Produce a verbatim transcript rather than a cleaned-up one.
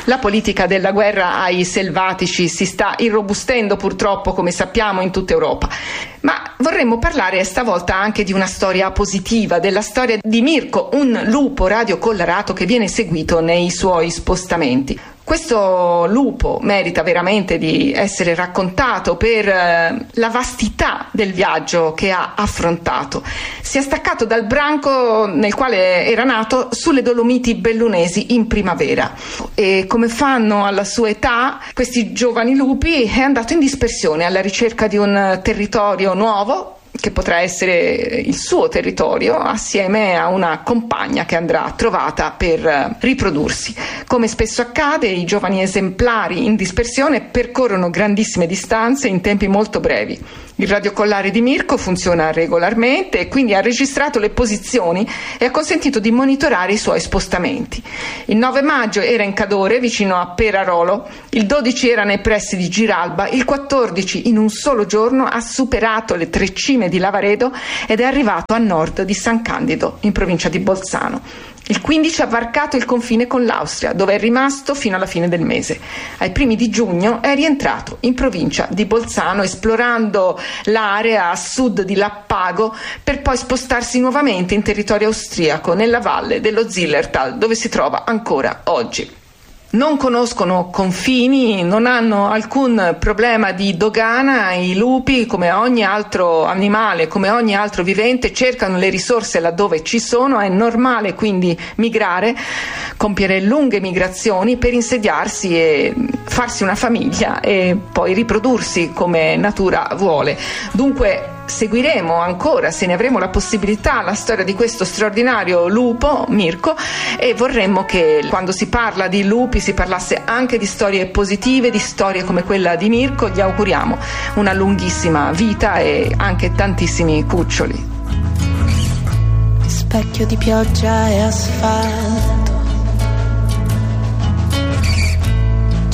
La politica della guerra ai selvatici si sta irrobustendo purtroppo, come sappiamo, in tutta Europa. Ma vorremmo parlare stavolta anche di una storia positiva, della storia di Mirko, un lupo radiocollarato che viene seguito nei suoi spostamenti. Questo lupo merita veramente di essere raccontato per eh, la vastità del viaggio che ha affrontato. Si è staccato dal branco nel quale era nato sulle Dolomiti bellunesi in primavera e, come fanno alla sua età questi giovani lupi, è andato in dispersione alla ricerca di un territorio nuovo che potrà essere il suo territorio, assieme a una compagna che andrà trovata per riprodursi. Come spesso accade, i giovani esemplari in dispersione percorrono grandissime distanze in tempi molto brevi. Il radiocollare di Mirko funziona regolarmente e quindi ha registrato le posizioni e ha consentito di monitorare i suoi spostamenti. Il nove maggio era in Cadore, vicino a Perarolo, il dodici era nei pressi di Giralba, il quattordici in un solo giorno ha superato le tre cime di Lavaredo ed è arrivato a nord di San Candido, in provincia di Bolzano. Il quindici ha varcato il confine con l'Austria, dove è rimasto fino alla fine del mese. Ai primi di giugno è rientrato in provincia di Bolzano, esplorando l'area a sud di Lappago, per poi spostarsi nuovamente in territorio austriaco, nella valle dello Zillertal, dove si trova ancora oggi. Non conoscono confini, non hanno alcun problema di dogana. I lupi, come ogni altro animale, come ogni altro vivente, cercano le risorse laddove ci sono. È normale quindi migrare, compiere lunghe migrazioni per insediarsi e farsi una famiglia e poi riprodursi come natura vuole. Dunque seguiremo ancora, se ne avremo la possibilità, la storia di questo straordinario lupo, Mirko, e vorremmo che quando si parla di lupi si parlasse anche di storie positive, di storie come quella di Mirko. Gli auguriamo una lunghissima vita e anche tantissimi cuccioli. Specchio di pioggia e asfalto,